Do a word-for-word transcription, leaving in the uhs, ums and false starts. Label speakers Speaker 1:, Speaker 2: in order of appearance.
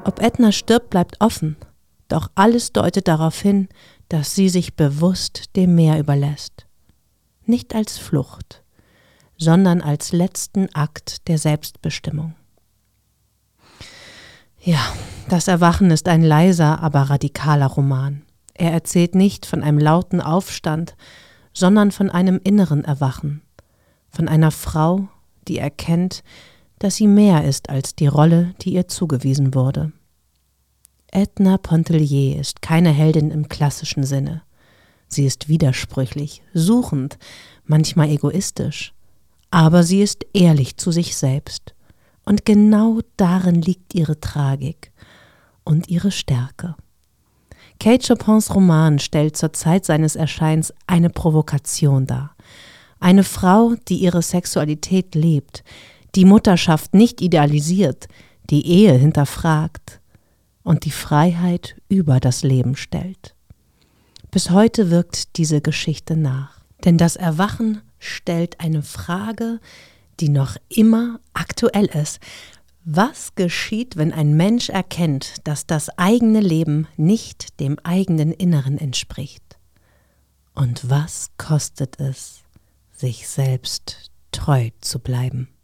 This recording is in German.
Speaker 1: Ob Edna stirbt, bleibt offen, doch alles deutet darauf hin, dass sie sich bewusst dem Meer überlässt. Nicht als Flucht, sondern als letzten Akt der Selbstbestimmung. Ja, das Erwachen ist ein leiser, aber radikaler Roman. Er erzählt nicht von einem lauten Aufstand, sondern von einem inneren Erwachen, von einer Frau, die erkennt, dass sie mehr ist als die Rolle, die ihr zugewiesen wurde. Edna Pontellier ist keine Heldin im klassischen Sinne. Sie ist widersprüchlich, suchend, manchmal egoistisch, aber sie ist ehrlich zu sich selbst. Und genau darin liegt ihre Tragik und ihre Stärke. Kate Chopins Roman stellt zur Zeit seines Erscheins eine Provokation dar. Eine Frau, die ihre Sexualität lebt, die Mutterschaft nicht idealisiert, die Ehe hinterfragt und die Freiheit über das Leben stellt. Bis heute wirkt diese Geschichte nach. Denn das Erwachen stellt eine Frage, die noch immer aktuell ist. Was geschieht, wenn ein Mensch erkennt, dass das eigene Leben nicht dem eigenen Inneren entspricht? Und was kostet es, sich selbst treu zu bleiben?